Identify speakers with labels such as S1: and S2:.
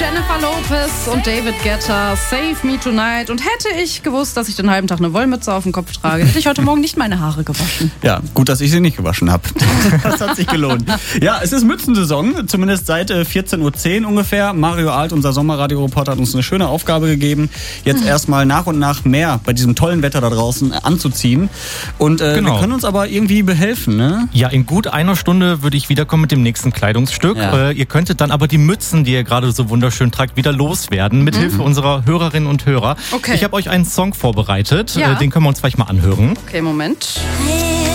S1: Jennifer Lopez und David Guetta, Save Me Tonight. Und hätte ich gewusst, dass ich den halben Tag eine Wollmütze auf dem Kopf trage, hätte ich heute Morgen nicht meine Haare gewaschen.
S2: Ja, gut, dass ich sie nicht gewaschen habe. Das hat sich gelohnt. Ja, es ist Mützensaison, zumindest seit 14.10 Uhr ungefähr. Mario Alt, unser Sommerradio-Reporter, hat uns eine schöne Aufgabe gegeben, jetzt erstmal nach und nach mehr bei diesem tollen Wetter da draußen anzuziehen. Und wir können uns aber irgendwie behelfen, ne?
S3: Ja, in gut einer Stunde würde ich wiederkommen mit dem nächsten Kleidungsstück.
S2: Ja.
S3: Ihr könntet dann aber die Mützen, die ihr gerade so wunderschön tragt, wieder loswerden, mit Hilfe unserer Hörerinnen und Hörer.
S1: Okay.
S3: Ich habe euch einen Song vorbereitet,
S1: Ja.
S3: den können wir uns gleich mal anhören.
S1: Okay, Moment.
S4: Hey.